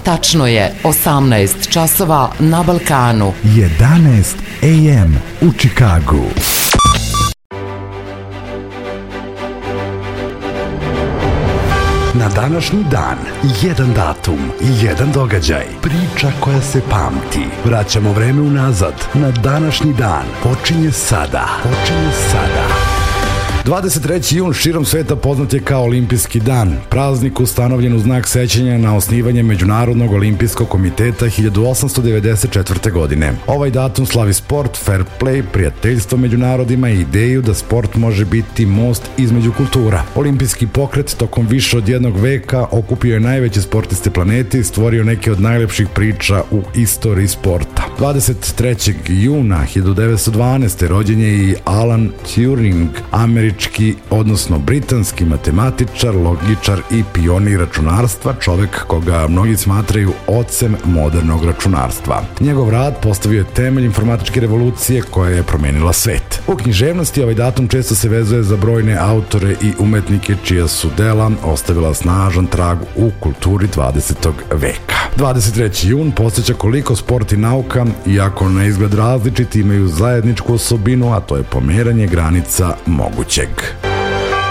Tačno je 18 časova na Balkanu. 11 AM u Čikagu. Na današnji dan, jedan datum, jedan događaj, priča koja se pamti. Vraćamo vreme unazad. Na današnji dan počinje sada. 23. jun širom sveta poznat je kao Olimpijski dan, praznik ustanovljen u znak sećanja na osnivanje Međunarodnog olimpijskog komiteta 1894. godine. Ovaj datum slavi sport, fair play, prijateljstvo među narodima i ideju da sport može biti most između kultura. Olimpijski pokret tokom više od jednog veka okupio je najveće sportiste planete i stvorio neke od najlepših priča u istoriji sporta. 23. juna 1912. rođen je i Alan Turing, američki, odnosno britanski matematičar, logičar i pionir računarstva, čovek koga mnogi smatraju ocem modernog računarstva. Njegov rad postavio je temelj informatičke revolucije koja je promenila svet. U književnosti ovaj datum često se vezuje za brojne autore i umetnike čija su dela ostavila snažan trag u kulturi 20. veka. 23. jun podsjeća koliko sport i nauka, iako na izgled različiti, imaju zajedničku osobinu, a to je pomeranje granica mogućeg.